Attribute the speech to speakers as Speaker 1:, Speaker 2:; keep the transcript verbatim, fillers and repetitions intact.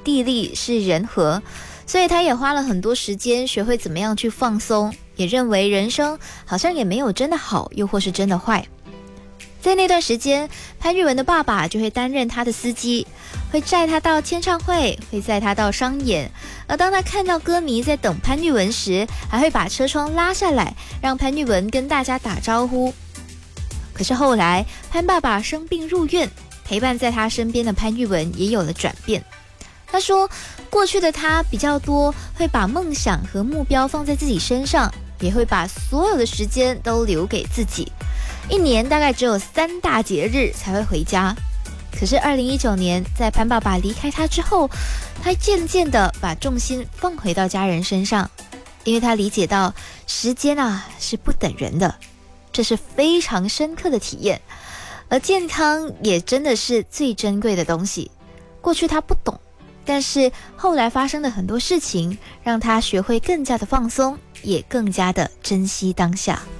Speaker 1: 地利，是人和，所以他也花了很多时间学会怎么样去放松，也认为人生好像也没有真的好，又或是真的坏。在那段时间，潘玉文的爸爸就会担任他的司机，会载他到签唱会，会载他到商演，而当他看到歌迷在等潘玉文时，还会把车窗拉下来，让潘玉文跟大家打招呼。可是后来潘爸爸生病入院，陪伴在他身边的潘玉文也有了转变。他说，过去的他比较多会把梦想和目标放在自己身上，也会把所有的时间都留给自己，一年大概只有三大节日才会回家。可是二零一九年，在潘爸爸离开他之后，他渐渐的把重心放回到家人身上，因为他理解到时间啊是不等人的，这是非常深刻的体验。而健康也真的是最珍贵的东西。过去他不懂，但是后来发生的很多事情，让他学会更加的放松，也更加的珍惜当下。